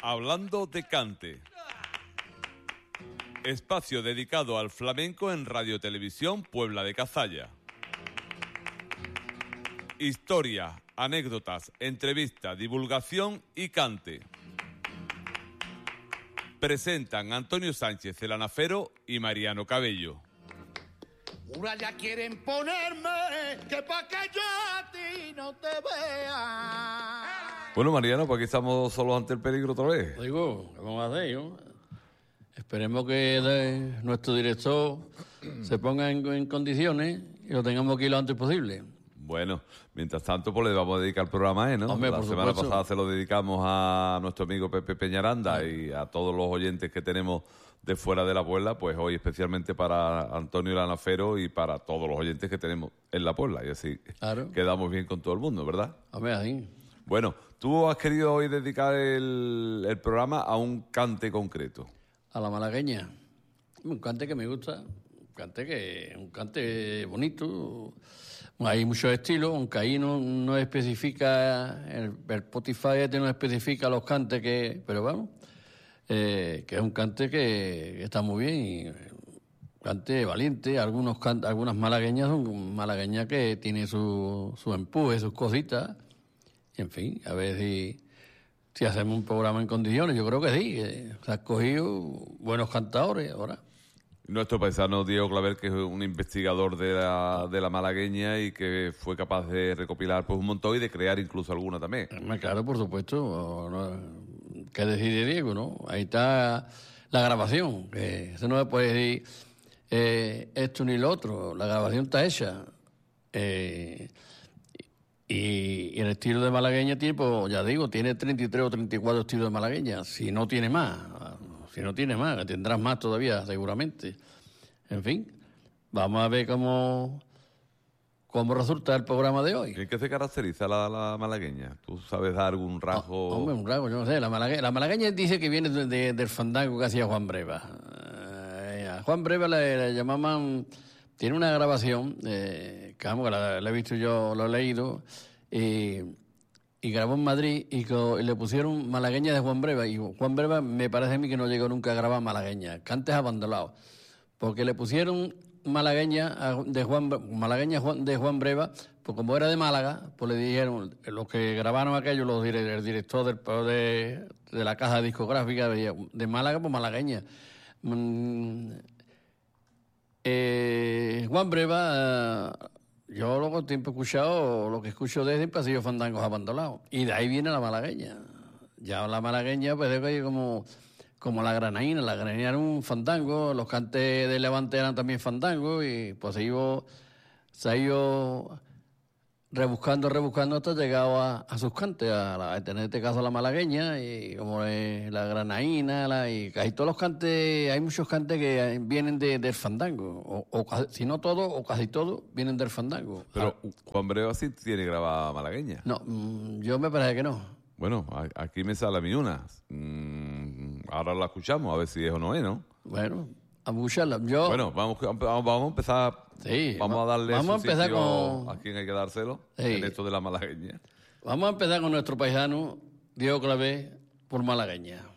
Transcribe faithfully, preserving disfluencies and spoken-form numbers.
Hablando de cante. Espacio dedicado al flamenco en Radio Televisión Puebla de Cazalla. Historia, anécdotas, entrevista, divulgación y cante. Presentan Antonio Sánchez el Anafero y Mariano Cabello. Ahora ya quieren ponerme que pa' que yo a ti no te vea. Bueno, Mariano, pues aquí estamos solos ante el peligro otra vez. Digo, ¿qué vamos a hacer, yo? Esperemos que de, nuestro director se ponga en, en condiciones y lo tengamos aquí lo antes posible. Bueno, mientras tanto, pues le vamos a dedicar el programa a él, ¿no? Hombre, La por semana supuesto. pasada se lo dedicamos a nuestro amigo Pepe Peñaranda y a todos los oyentes que tenemos de fuera de la Puebla, pues hoy especialmente para Antonio Lanafero y para todos los oyentes que tenemos en la Puebla. Y así Claro. quedamos bien con todo el mundo, ¿verdad? Hombre, así. Bueno, tú has querido hoy dedicar el, el programa a un cante concreto. A la malagueña. Un cante que me gusta, un cante que un cante bonito. Hay muchos estilos, aunque ahí no, no especifica, el, el Spotify este no especifica los cantes que, pero vamos, eh, que es un cante que, que está muy bien, y un cante valiente. Algunos can, algunas malagueñas son malagueñas que tienen su, su empuje, sus cositas, y en fin, a ver si... Si hacemos un programa en condiciones, yo creo que sí, que se han cogido buenos cantadores ahora. Nuestro paisano Diego Claver, que es un investigador de la, de la malagueña y que fue capaz de recopilar pues un montón y de crear incluso alguna también. Claro, por supuesto. No, ¿qué decide Diego, no? Ahí está la grabación, que eso no se puede decir eh, esto ni lo otro. La grabación está hecha. Eh, y, y el estilo de malagueña tiene, pues, ya digo, tiene treinta y tres o treinta y cuatro estilos de malagueña, si no tiene más. Si no tiene más, que tendrás más todavía, seguramente. En fin, vamos a ver cómo, cómo resulta el programa de hoy. ¿En qué se caracteriza la, la malagueña? ¿Tú sabes dar algún rasgo? Oh, hombre, un rasgo, yo no sé. La malagueña, la malagueña dice que viene de, de, del fandango que hacía Juan Breva. Eh, a Juan Breva le, le llamaban... Tiene una grabación, eh, que vamos, que la, la he visto yo, lo he leído, y... y grabó en Madrid y, co, y le pusieron malagueña de Juan Breva. Y Juan Breva me parece a mí que no llegó nunca a grabar malagueña, cantes abandonados. Porque le pusieron malagueña de Juan, malagueña de Juan Breva, pues como era de Málaga, pues le dijeron, los que grabaron aquello, los, el director del, de, de la caja discográfica de Málaga, pues malagueña. Mm, eh, Juan Breva... Yo luego tiempo he escuchado, lo que escucho de siempre ha sido fandangos abandonados. Y de ahí viene la malagueña. Ya la malagueña, pues es como, como la granaína. La granaína era un fandango, los cantes de Levante eran también fandangos, y pues se ha ido, se ha ido rebuscando, rebuscando hasta llegado a, a sus cantes, a, la, a tener este caso la malagueña, y como es la granaína, la, y casi todos los cantes, hay muchos cantes que vienen de, del fandango, o, o si no todos, o casi todos, vienen del fandango. Pero Juan Breva sí tiene grabada malagueña. No, mm, yo me parece que no. Bueno, a, aquí me sale a mí una. Mm, ahora la escuchamos, a ver si es o no es, ¿no? Bueno, a escucharla. Yo... Bueno, vamos, vamos, vamos a empezar... Sí, vamos a darle vamos su a empezar sitio con... a quien hay que dárselo Sí. en esto de la malagueña. Vamos a empezar con nuestro paisano Diego Clavé por malagueña.